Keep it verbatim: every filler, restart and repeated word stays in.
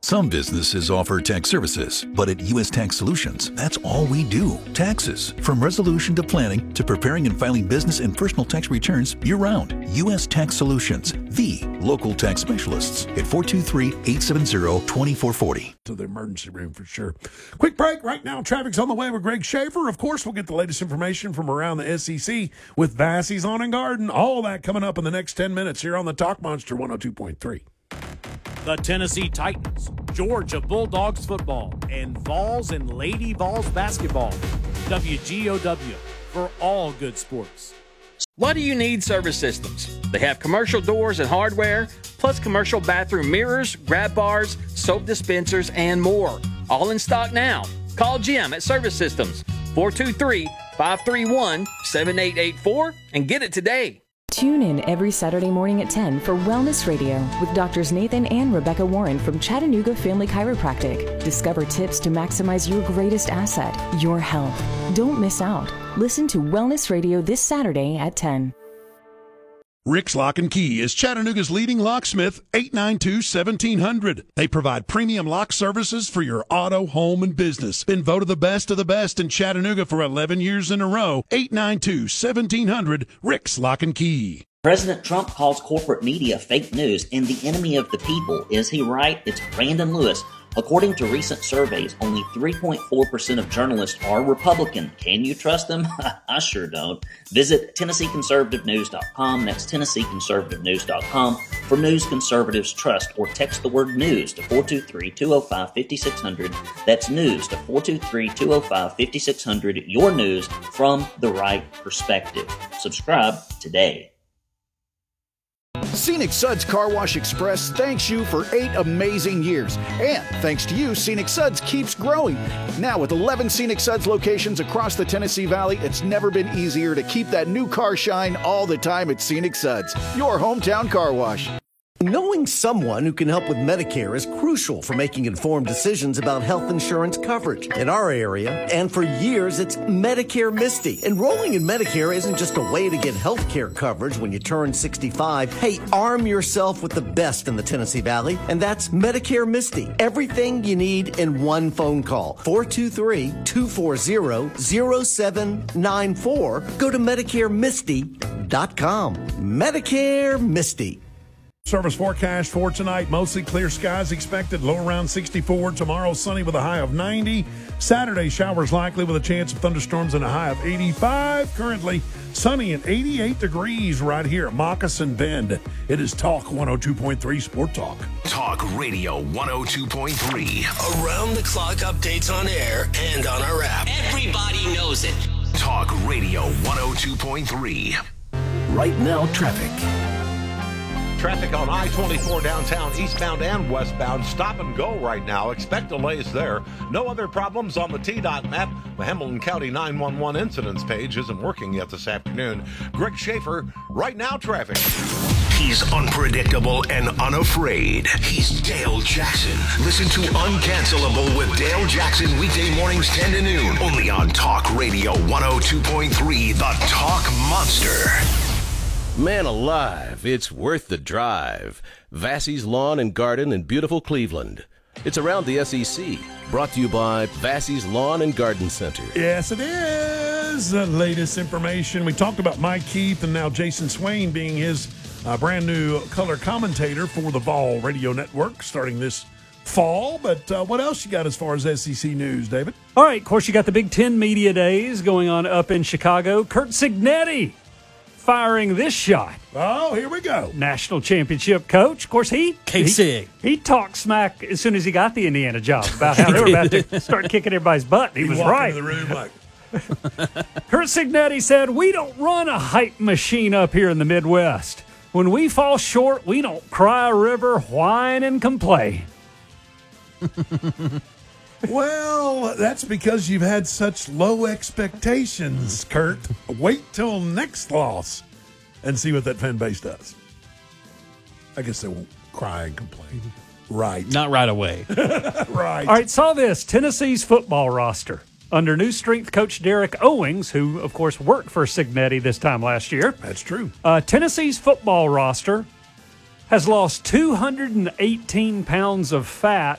Some businesses offer tax services, but at U S Tax Solutions, that's all we do. Taxes. From resolution to planning to preparing and filing business and personal tax returns year-round. U S Tax Solutions, the local tax specialists at four two three, eight seven zero, two four four zero. To the emergency room for sure. Quick break. Right now, traffic's on the way with Greg Schaefer. Of course, we'll get the latest information from around the S E C with Vassey's Lawn and Garden. All that coming up in the next ten minutes here on the Talk Monster one oh two point three. The Tennessee Titans, Georgia Bulldogs football, and Vols and Lady Vols basketball. W G O W for all good sports. Why do you need Service Systems? They have commercial doors and hardware, plus commercial bathroom mirrors, grab bars, soap dispensers, and more. All in stock now. Call Jim at Service Systems, four two three, five three one, seven eight eight four, and get it today. Tune in every Saturday morning at ten for Wellness Radio with Doctors Nathan and Rebecca Warren from Chattanooga Family Chiropractic. Discover tips to maximize your greatest asset, your health. Don't miss out. Listen to Wellness Radio this Saturday at ten. Rick's Lock and Key is Chattanooga's leading locksmith, eight nine two, one seven zero zero. They provide premium lock services for your auto, home, and business. Been voted the best of the best in Chattanooga for eleven years in a row. eight nine two, one seven zero zero. Rick's Lock and Key. President Trump calls corporate media fake news and the enemy of the people. Is he right? It's Brandon Lewis. According to recent surveys, only three point four percent of journalists are Republican. Can you trust them? I sure don't. Visit Tennessee Conservative News dot com. That's Tennessee Conservative News dot com for news conservatives trust, or text the word news to four two three, two oh five, five six zero zero. That's news to four two three, two oh five, five six zero zero. Your news from the right perspective. Subscribe today. Scenic Suds Car Wash Express thanks you for eight amazing years. And thanks to you, Scenic Suds keeps growing. Now with eleven Scenic Suds locations across the Tennessee Valley, it's never been easier to keep that new car shine all the time at Scenic Suds, your hometown car wash. Knowing someone who can help with Medicare is crucial for making informed decisions about health insurance coverage. In our area, and for years, it's Medicare Misty. Enrolling in Medicare isn't just a way to get health care coverage when you turn sixty-five. Hey, arm yourself with the best in the Tennessee Valley, and that's Medicare Misty. Everything you need in one phone call. four two three, two four zero, zero seven nine four. Go to Medicare Misty dot com. Medicare Misty. Service forecast for tonight, mostly clear skies expected, low around sixty-four. Tomorrow, sunny with a high of ninety. Saturday, showers likely with a chance of thunderstorms and a high of eighty-five. Currently, sunny and eighty-eight degrees right here at Moccasin Bend. It is Talk one oh two point three Sport Talk. Talk Radio one oh two point three. Around the clock updates on air and on our app. Everybody knows it. Talk Radio one oh two point three. Right now, traffic. Traffic on I twenty-four downtown, eastbound and westbound. Stop and go right now. Expect delays there. No other problems on the T DOT map. The Hamilton County nine one one incidents page isn't working yet this afternoon. Greg Schaefer, right now traffic. He's unpredictable and unafraid. He's Dale Jackson. Listen to Uncancelable with Dale Jackson weekday mornings ten to noon. Only on Talk Radio one oh two point three, the Talk Monster. Man alive, it's worth the drive. Vassey's Lawn and Garden in beautiful Cleveland. It's around the S E C. Brought to you by Vassey's Lawn and Garden Center. Yes, it is. The latest information. We talked about Mike Keith and now Jason Swain being his uh, brand new color commentator for the Vol Radio Network starting this fall. But uh, what else you got as far as S E C news, David? All right, of course, you got the Big Ten Media Days going on up in Chicago. Curt Cignetti firing this shot. Oh, here we go. National championship coach. Of course, he K-Sig. He, he talked smack as soon as he got the Indiana job about how they were about to start kicking everybody's butt. He, he was right. Into the room like. Curt Cignetti said, "We don't run a hype machine up here in the Midwest. When we fall short, we don't cry a river, whine, and complain." Well, that's because you've had such low expectations, Kurt. Wait till next loss and see what that fan base does. I guess they won't cry and complain. Right. Not right away. Right. All right, saw this. Tennessee's football roster. Under new strength coach Derek Owings, who, of course, worked for Cignetti this time last year. That's true. Uh, Tennessee's football roster has lost two hundred eighteen pounds of fat